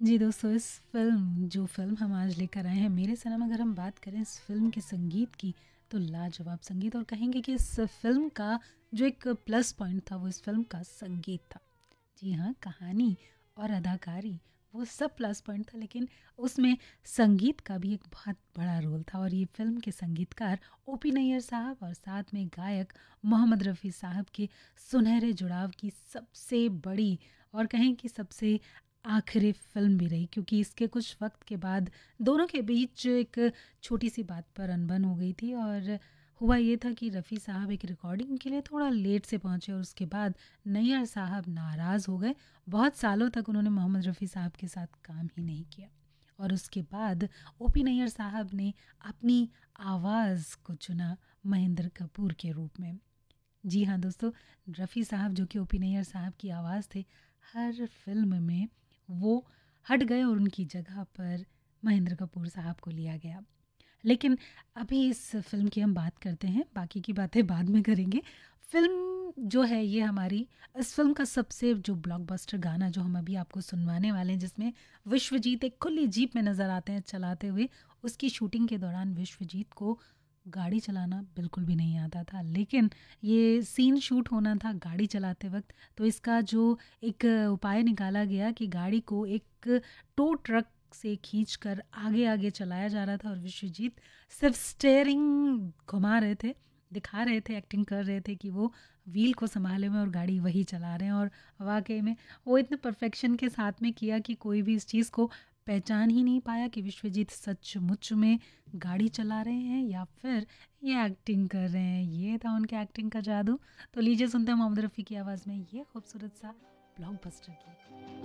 जी दोस्तों, इस जो फ़िल्म हम आज लेकर आए हैं मेरे सनम, अगर हम बात करें इस फ़िल्म के संगीत की, तो लाजवाब संगीत, और कहेंगे कि इस फ़िल्म का जो एक प्लस पॉइंट था वो इस फ़िल्म का संगीत था। जी हाँ, कहानी और अदाकारी वो सब प्लस पॉइंट था, लेकिन उसमें संगीत का भी एक बहुत बड़ा रोल था। और ये फ़िल्म के संगीतकार ओपी नैयर साहब और साथ में गायक मोहम्मद रफ़ी साहब के सुनहरे जुड़ाव की सबसे बड़ी और कहें कि सबसे आखिरी फ़िल्म भी रही, क्योंकि इसके कुछ वक़्त के बाद दोनों के बीच एक छोटी-सी बात पर अनबन हो गई थी। और हुआ ये था कि रफ़ी साहब एक रिकॉर्डिंग के लिए थोड़ा लेट से पहुँचे और उसके बाद नैयर साहब नाराज़ हो गए। बहुत सालों तक उन्होंने मोहम्मद रफ़ी साहब के साथ काम ही नहीं किया। और उसके बाद ओपी नैयर साहब ने अपनी आवाज़ को चुना महेंद्र कपूर के रूप में। जी हाँ दोस्तों, रफ़ी साहब जो कि ओपी नैयर साहब की आवाज़ थे, हर फ़िल्म में वो हट गए और उनकी जगह पर महेंद्र कपूर साहब को लिया गया। लेकिन अभी इस फ़िल्म की हम बात करते हैं, बाकी की बातें बाद में करेंगे। फ़िल्म जो है ये हमारी, इस फ़िल्म का सबसे जो ब्लॉकबस्टर गाना जो हम अभी आपको सुनवाने वाले हैं, जिसमें विश्वजीत एक खुली जीप में नज़र आते हैं चलाते हुए। उसकी शूटिंग के दौरान विश्वजीत को गाड़ी चलाना बिल्कुल भी नहीं आता था, लेकिन ये सीन शूट होना था गाड़ी चलाते वक़्त, तो इसका जो एक उपाय निकाला गया कि गाड़ी को एक टो ट्रक से खींचकर आगे-आगे चलाया जा रहा था और विश्वजीत सिर्फ़ स्टीयरिंग घुमा रहे थे, दिखा रहे थे, एक्टिंग कर रहे थे कि वो व्हील को सँभाले हुए और गाड़ी वही चला रहे हैं। और वाक़ई में वो इतने परफ़ेक्शन के साथ में किया कि कोई भी इस चीज़ को पहचान ही नहीं पाया कि विश्वजीत सचमुच में गाड़ी चला रहे हैं या फिर ये एक्टिंग कर रहे हैं। ये था उनके एक्टिंग का जादू। तो लीजिए सुनते हैं मोहम्मद रफ़ी की आवाज़ में ये खूबसूरत सा ब्लॉकबस्टर गीत।